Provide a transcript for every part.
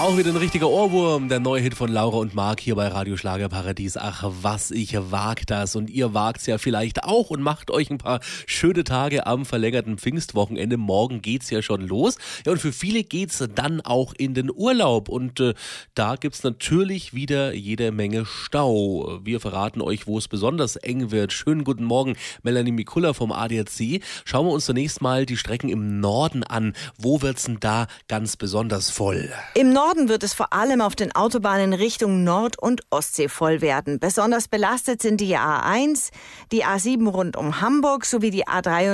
Auch wieder ein richtiger Ohrwurm, der neue Hit von Laura und Mark hier bei Radio Schlagerparadies. Ach, was, ich wag das und ihr wagt's ja vielleicht auch und macht euch ein paar schöne Tage am verlängerten Pfingstwochenende. Morgen geht's ja schon los. Ja, und für viele geht's dann auch in den Urlaub und da gibt's natürlich wieder jede Menge Stau. Wir verraten euch, wo es besonders eng wird. Schönen guten Morgen, Melanie Mikula vom ADAC. Schauen wir uns zunächst mal die Strecken im Norden an. Wo wird's denn da ganz besonders voll? Im Norden wird es vor allem auf den Autobahnen Richtung Nord- und Ostsee voll werden. Besonders belastet sind die A1, die A7 rund um Hamburg sowie die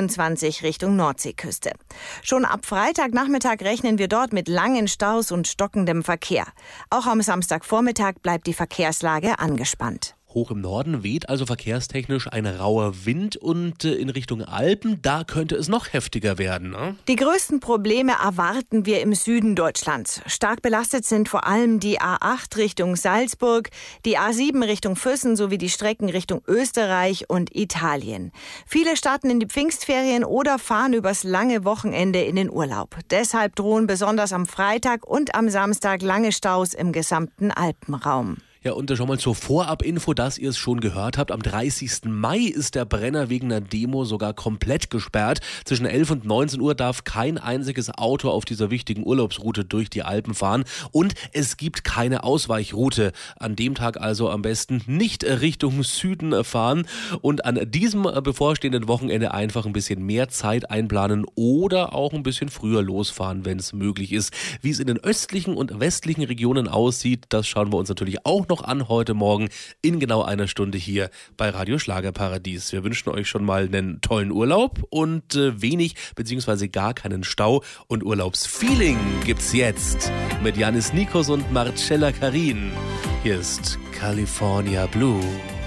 A23 Richtung Nordseeküste. Schon ab Freitagnachmittag rechnen wir dort mit langen Staus und stockendem Verkehr. Auch am Samstagvormittag bleibt die Verkehrslage angespannt. Hoch im Norden weht also verkehrstechnisch ein rauer Wind und in Richtung Alpen, da könnte es noch heftiger werden. Ne? Die größten Probleme erwarten wir im Süden Deutschlands. Stark belastet sind vor allem die A8 Richtung Salzburg, die A7 Richtung Füssen sowie die Strecken Richtung Österreich und Italien. Viele starten in die Pfingstferien oder fahren übers lange Wochenende in den Urlaub. Deshalb drohen besonders am Freitag und am Samstag lange Staus im gesamten Alpenraum. Ja, und schon mal zur Vorabinfo, dass ihr es schon gehört habt. Am 30. Mai ist der Brenner wegen einer Demo sogar komplett gesperrt. Zwischen 11 und 19 Uhr darf kein einziges Auto auf dieser wichtigen Urlaubsroute durch die Alpen fahren. Und es gibt keine Ausweichroute. An dem Tag also am besten nicht Richtung Süden fahren. Und an diesem bevorstehenden Wochenende einfach ein bisschen mehr Zeit einplanen oder auch ein bisschen früher losfahren, wenn es möglich ist. Wie es in den östlichen und westlichen Regionen aussieht, das schauen wir uns natürlich auch noch an heute Morgen in genau einer Stunde hier bei Radio Schlagerparadies. Wir wünschen euch schon mal einen tollen Urlaub und wenig bzw. gar keinen Stau und Urlaubsfeeling gibt's jetzt mit Janis Nikos und Marcella Karin. Hier ist California Blue.